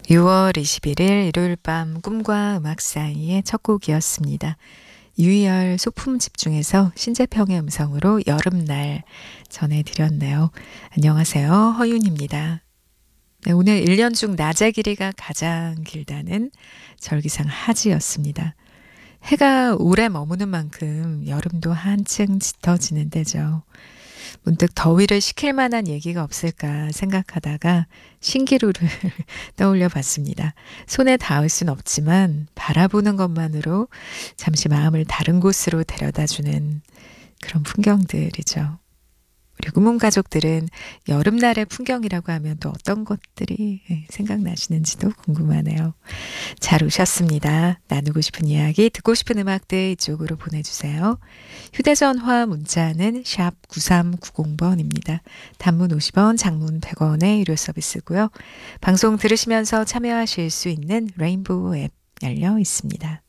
6월 21일 일요일 밤 꿈과 음악 사이의 첫 곡이었습니다. 유희열 소품 집중해서 신재평의 음성으로 여름날 전해드렸네요. 안녕하세요. 허윤입니다. 네, 오늘 1년 중 낮의 길이가 가장 길다는 절기상 하지였습니다. 해가 오래 머무는 만큼 여름도 한층 짙어지는 때죠. 문득 더위를 식힐 만한 얘기가 없을까 생각하다가 신기루를 떠올려 봤습니다. 손에 닿을 순 없지만 바라보는 것만으로 잠시 마음을 다른 곳으로 데려다 주는 그런 풍경들이죠. 우리 구문 가족들은 여름날의 풍경이라고 하면 또 어떤 것들이 생각나시는지도 궁금하네요. 잘 오셨습니다. 나누고 싶은 이야기, 듣고 싶은 음악들 이쪽으로 보내주세요. 휴대전화 문자는 샵 9390번입니다. 단문 50원, 장문 100원의 유료 서비스고요. 방송 들으시면서 참여하실 수 있는 레인보우 앱 열려 있습니다.